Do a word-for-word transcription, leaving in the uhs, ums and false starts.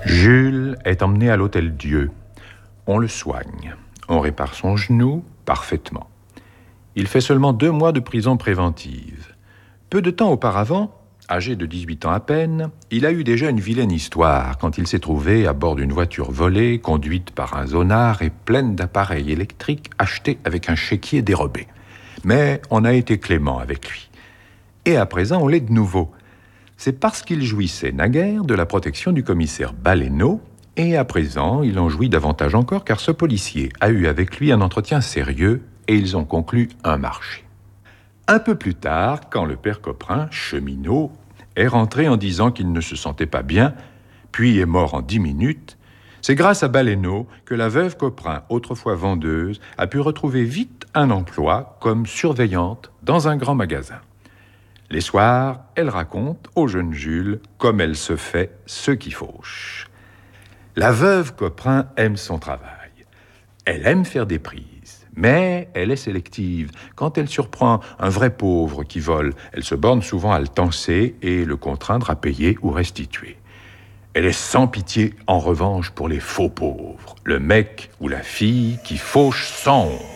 Jules est emmené à l'Hôtel-Dieu. On le soigne. On répare son genou parfaitement. Il fait seulement deux mois de prison préventive. Peu de temps auparavant, âgé de dix-huit ans à peine, il a eu déjà une vilaine histoire quand il s'est trouvé à bord d'une voiture volée, conduite par un zonard et pleine d'appareils électriques achetés avec un chéquier dérobé. Mais on a été clément avec lui. Et à présent, on l'est de nouveau. C'est parce qu'il jouissait naguère de la protection du commissaire Baleineau, et à présent, il en jouit davantage encore car ce policier a eu avec lui un entretien sérieux et ils ont conclu un marché. Un peu plus tard, quand le père Coprin, cheminot, est rentré en disant qu'il ne se sentait pas bien, puis est mort en dix minutes, c'est grâce à Baleineau que la veuve Coprin, autrefois vendeuse, a pu retrouver vite un emploi comme surveillante dans un grand magasin. Les soirs, elle raconte au jeune Jules comme elle se fait ce qui fauche. La veuve Coprin aime son travail. Elle aime faire des prises, mais elle est sélective. Quand elle surprend un vrai pauvre qui vole, elle se borne souvent à le tancer et le contraindre à payer ou restituer. Elle est sans pitié, en revanche, pour les faux pauvres, le mec ou la fille qui fauche sans honte.